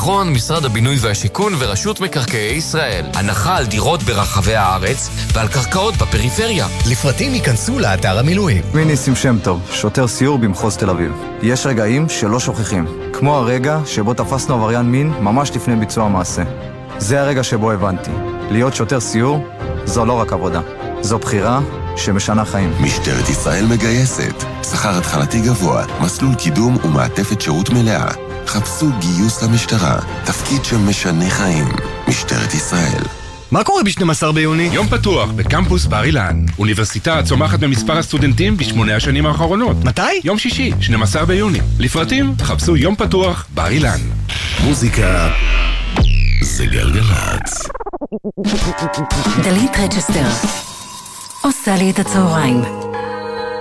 הביטחון, משרד הבינוי והשיכון ורשות מקרקעי ישראל. הנחה על דירות ברחבי הארץ ועל קרקעות בפריפריה. לפרטים ייכנסו לאתר המילואים. שמי ניסים שם טוב, שוטר סיור במחוז תל אביב. יש רגעים שלא שוכחים, כמו הרגע שבו תפסנו עבריין מין ממש לפני ביצוע המעשה. זה הרגע שבו הבנתי, להיות שוטר סיור זו לא רק עבודה, זו בחירה שמשנה חיים. משטרת ישראל מגייסת, שכר התחלתי גבוה, מסלול קידום ומעטפת שירות מלאה. חפשו גיוס למשטרה, תפקיד שמשנה חיים. משטרת ישראל. מה קורה ב-12 ביוני? יום פתוח בקמפוס בר אילן. אוניברסיטה צומחת במספר הסטודנטים ב8 השנים האחרונות. מתי? יום שישי, 12 ביוני. לפרטים, חפשו יום פתוח בר אילן. מוזיקה זה גלגלצ. דלית רצ'סטר עושה לי את הצהריים.